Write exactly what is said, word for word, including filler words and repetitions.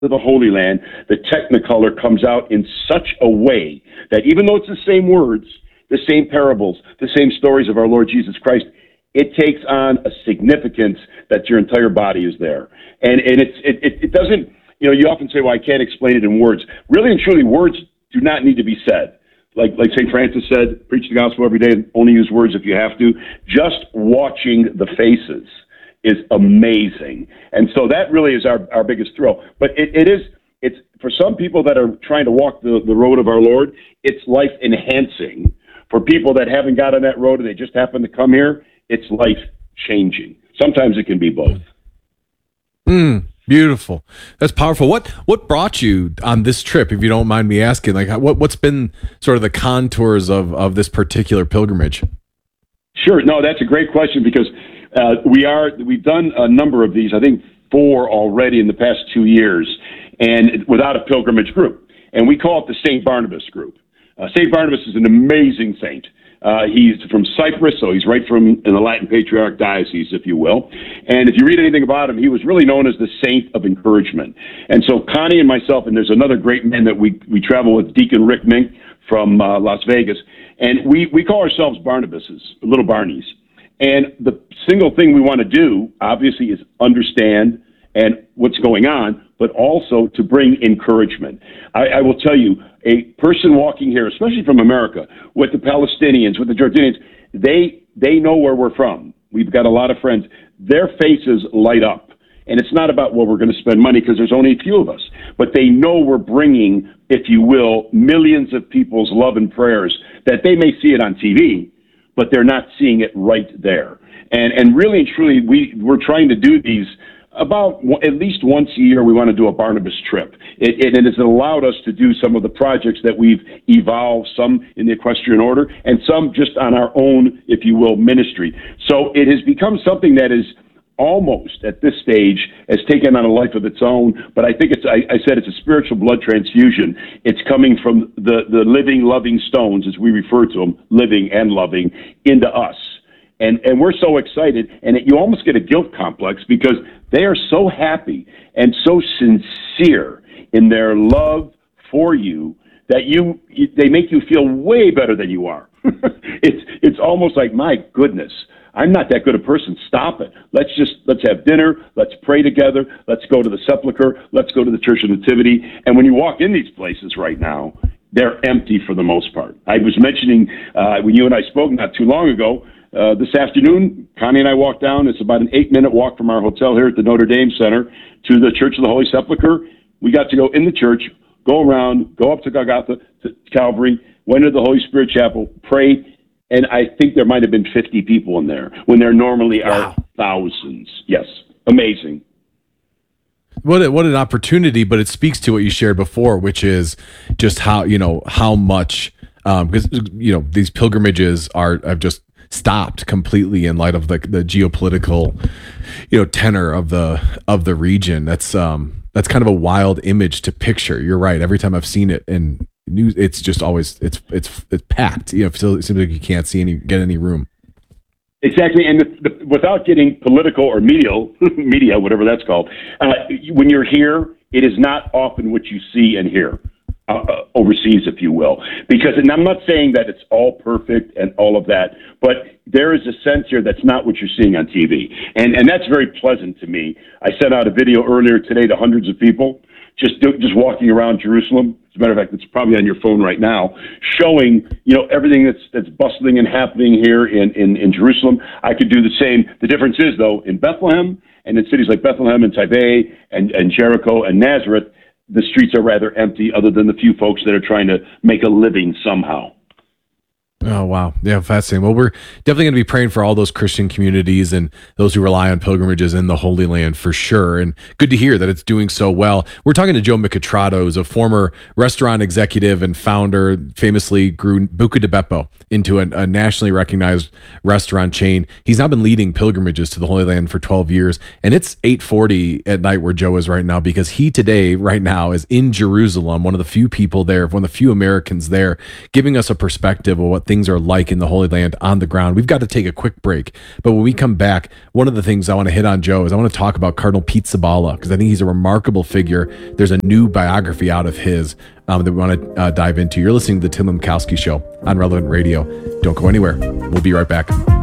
to the Holy Land, the Technicolor comes out in such a way that even though it's the same words, the same parables, the same stories of our Lord Jesus Christ, it takes on a significance that your entire body is there. And and it's it, it, it doesn't, you know, you often say, well, I can't explain it in words. Really and truly, words do not need to be said. Like like Saint Francis said, preach the gospel every day and only use words if you have to. Just watching the faces is amazing. And so that really is our, our biggest thrill. But it, it is, it's for some people that are trying to walk the, the road of our Lord, it's life enhancing. For people that haven't got on that road and they just happen to come here, it's life changing. Sometimes it can be both. Mm, beautiful. That's powerful. What what brought you on this trip, if you don't mind me asking? Like, what what's been sort of the contours of of this particular pilgrimage? Sure. No, that's a great question because uh, we are we've done a number of these. I think four already in the past two years, and without a pilgrimage group. And we call it the Saint Barnabas group. Uh, Saint Barnabas is an amazing saint. Uh, he's from Cyprus, so he's right from in the Latin Patriarch Diocese, if you will. And if you read anything about him, he was really known as the saint of encouragement. And so Connie and myself, and there's another great man that we, we travel with, Deacon Rick Mink from uh, Las Vegas, and we, we call ourselves Barnabases, little Barneys. And the single thing we want to do, obviously, is understand and what's going on, but also to bring encouragement. I, I will tell you, a person walking here, especially from America, with the Palestinians, with the Jordanians, they they know where we're from. We've got a lot of friends. Their faces light up. And it's not about, well, we're going to spend money because there's only a few of us. But they know we're bringing, if you will, millions of people's love and prayers that they may see it on T V, but they're not seeing it right there. And and really and truly, we, we're trying to do these about at least once a year. We want to do a Barnabas trip. It, it, it has allowed us to do some of the projects that we've evolved, some in the Equestrian Order, and some just on our own, if you will, ministry. So it has become something that is almost, at this stage, has taken on a life of its own. But I think it's, I, I said it's a spiritual blood transfusion. It's coming from the, the living, loving stones, as we refer to them, living and loving, into us. And and we're so excited, and it, you almost get a guilt complex because they are so happy and so sincere in their love for you that you, you they make you feel way better than you are. it's it's almost like, my goodness, I'm not that good a person. Stop it. Let's just let's have dinner. Let's pray together. Let's go to the sepulcher. Let's go to the Church of Nativity. And when you walk in these places right now, they're empty for the most part. I was mentioning uh, when you and I spoke not too long ago. Uh, this afternoon, Connie and I walked down. It's about an eight-minute walk from our hotel here at the Notre Dame Center to the Church of the Holy Sepulchre. We got to go in the church, go around, go up to Golgotha, to Calvary, went to the Holy Spirit Chapel, prayed, and I think there might have been fifty people in there when there normally Wow. are thousands. Yes, amazing. What a, what an opportunity, but it speaks to what you shared before, which is just how, you know, how much, um, because, you know, these pilgrimages are, have just stopped completely in light of the the geopolitical, you know, tenor of the of the region. That's um that's kind of a wild image to picture. You're right. Every time I've seen it in news, it's just always it's it's it's packed. You know, it seems like you can't see any get any room. Exactly, and the, the, without getting political or medial, media, whatever that's called, uh, when you're here, it is not often what you see and hear. Uh, overseas, if you will, because, and I'm not saying that it's all perfect and all of that, but there is a sense here that's not what you're seeing on T V, and and that's very pleasant to me. I sent out a video earlier today to hundreds of people just do, just walking around Jerusalem. As a matter of fact, it's probably on your phone right now, showing, you know, everything that's that's bustling and happening here in in, in Jerusalem. I could do the same. The difference is, though, in Bethlehem and in cities like Bethlehem and Tibet and and Jericho and Nazareth, the streets are rather empty, other than the few folks that are trying to make a living somehow. Oh, wow. Yeah, fascinating. Well, we're definitely going to be praying for all those Christian communities and those who rely on pilgrimages in the Holy Land for sure. And good to hear that it's doing so well. We're talking to Joe Micatrato, who's a former restaurant executive and founder, famously grew Buca di Beppo into a, a nationally recognized restaurant chain. He's now been leading pilgrimages to the Holy Land for twelve years. And it's eight forty at night where Joe is right now, because he today, right now, is in Jerusalem, one of the few people there, one of the few Americans there, giving us a perspective of what things are like in the Holy Land on the ground. We've got to take a quick break. But when we come back, one of the things I want to hit on, Joe, is I want to talk about Cardinal Pete Zabala, because I think he's a remarkable figure. There's a new biography out of his um, that we want to uh, dive into. You're listening to the Tim Lemkowski Show on Relevant Radio. Don't go anywhere. We'll be right back.